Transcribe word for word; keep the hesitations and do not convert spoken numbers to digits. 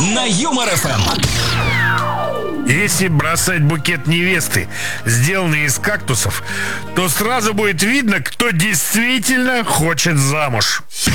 на Юмор эф эм. Если бросать букет невесты, сделанный из кактусов, то сразу будет видно, кто действительно хочет замуж.